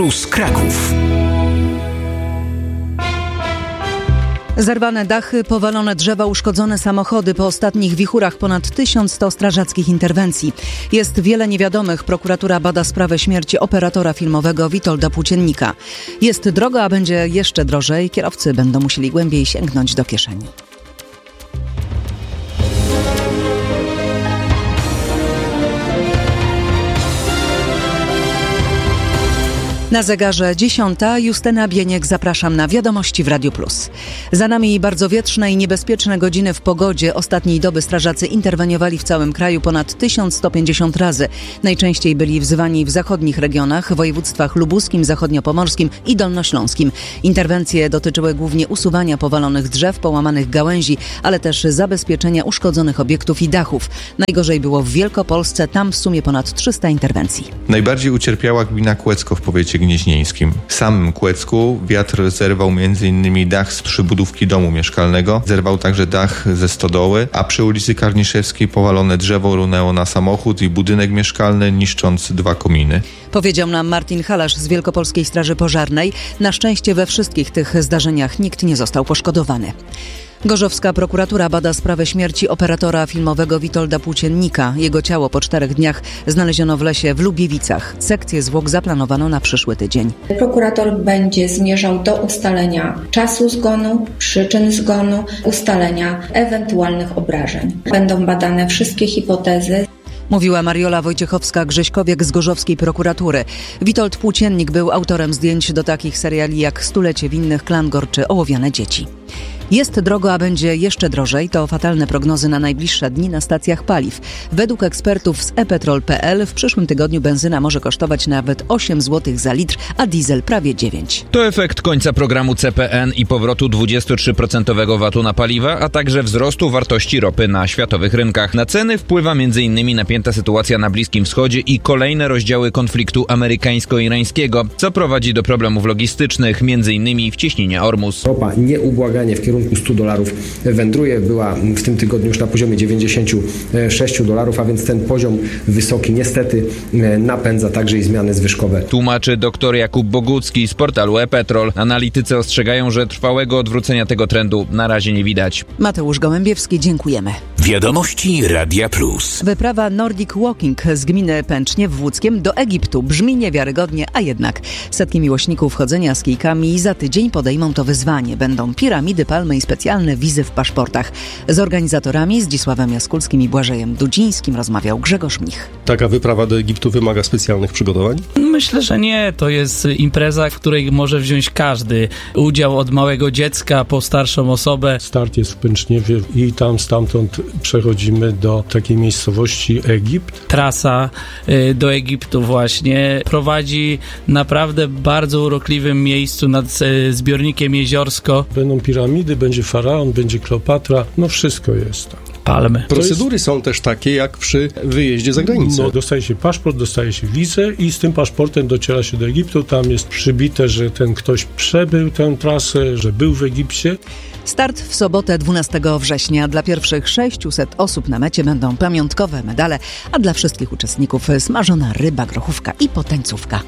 Plus Kraków. Zerwane dachy, powalone drzewa, uszkodzone samochody. Po ostatnich wichurach ponad 1100 strażackich interwencji. Jest wiele niewiadomych. Prokuratura bada sprawę śmierci operatora filmowego Witolda Płóciennika. Jest drogo, a będzie jeszcze drożej. Kierowcy będą musieli głębiej sięgnąć do kieszeni. Na zegarze 10. Justyna Bieniek, zapraszam na Wiadomości w Radiu Plus. Za nami bardzo wietrzne i niebezpieczne godziny w pogodzie. Ostatniej doby strażacy interweniowali w całym kraju ponad 1150 razy. Najczęściej byli wzywani w zachodnich regionach, województwach lubuskim, zachodniopomorskim i dolnośląskim. Interwencje dotyczyły głównie usuwania powalonych drzew, połamanych gałęzi, ale też zabezpieczenia uszkodzonych obiektów i dachów. Najgorzej było w Wielkopolsce, tam w sumie ponad 300 interwencji. Najbardziej ucierpiała gmina Kłecko w powiecie gnieźnieńskim. W samym Kłecku wiatr zerwał m.in. dach z przybudówki domu mieszkalnego, zerwał także dach ze stodoły, a przy ulicy Karniszewskiej powalone drzewo runęło na samochód i budynek mieszkalny, niszcząc 2 kominy. Powiedział nam Martin Halasz z Wielkopolskiej Straży Pożarnej. Na szczęście we wszystkich tych zdarzeniach nikt nie został poszkodowany. Gorzowska prokuratura bada sprawę śmierci operatora filmowego Witolda Płóciennika. Jego ciało po 4 dniach znaleziono w lesie w Lubiewicach. Sekcję zwłok zaplanowano na przyszły tydzień. Prokurator będzie zmierzał do ustalenia czasu zgonu, przyczyn zgonu, ustalenia ewentualnych obrażeń. Będą badane wszystkie hipotezy. Mówiła Mariola Wojciechowska-Grześkowiek z Gorzowskiej prokuratury. Witold Płóciennik był autorem zdjęć do takich seriali jak Stulecie winnych Klangor czy Ołowiane dzieci. Jest drogo, a będzie jeszcze drożej. To fatalne prognozy na najbliższe dni na stacjach paliw. Według ekspertów z ePetrol.pl w przyszłym tygodniu benzyna może kosztować nawet 8 zł za litr, a diesel prawie 9. To efekt końca programu CPN i powrotu 23% VAT-u na paliwa, a także wzrostu wartości ropy na światowych rynkach. Na ceny wpływa m.in. napięta sytuacja na Bliskim Wschodzie i kolejne rozdziały konfliktu amerykańsko-irańskiego, co prowadzi do problemów logistycznych, m.in. wcieśnienia Ormus. Ropa nieubłaganie w kierunku $100 wędruje. Była w tym tygodniu już na poziomie $96, a więc ten poziom wysoki niestety napędza także i zmiany zwyżkowe. Tłumaczy dr Jakub Bogucki z portalu ePetrol. Analitycy ostrzegają, że trwałego odwrócenia tego trendu na razie nie widać. Mateusz Gołębiewski, dziękujemy. Wiadomości Radia Plus. Wyprawa Nordic Walking z gminy Pęczniew w Łódzkiem do Egiptu brzmi niewiarygodnie, a jednak setki miłośników chodzenia z kijkami za tydzień podejmą to wyzwanie. Będą piramidy, palmy i specjalne wizy w paszportach. Z organizatorami Zdzisławem Jaskulskim i Błażejem Dudzińskim rozmawiał Grzegorz Mnich. Taka wyprawa do Egiptu wymaga specjalnych przygotowań? Myślę, że nie. To jest impreza, w której może wziąć każdy udział, od małego dziecka po starszą osobę. Start jest w Pęczniewie i stamtąd przechodzimy do takiej miejscowości Egipt. Trasa do Egiptu właśnie prowadzi naprawdę bardzo urokliwym miejscu nad zbiornikiem Jeziorsko. Będą piramidy, będzie faraon, będzie Kleopatra, no wszystko jest tam. Palmy. Procedury są też takie jak przy wyjeździe za granicę. No, dostaje się paszport, dostaje się wizę i z tym paszportem dociera się do Egiptu. Tam jest przybite, że ten ktoś przebył tę trasę, że był w Egipcie. Start w sobotę 12 września. Dla pierwszych 600 osób na mecie będą pamiątkowe medale, a dla wszystkich uczestników smażona ryba, grochówka i potańcówka.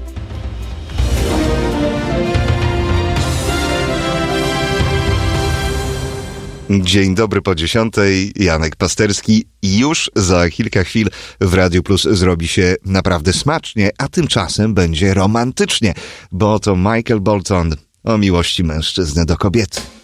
Dzień dobry po 10:00, Janek Pasterski. Już za kilka chwil w Radiu Plus zrobi się naprawdę smacznie, a tymczasem będzie romantycznie, bo to Michael Bolton o miłości mężczyzny do kobiety.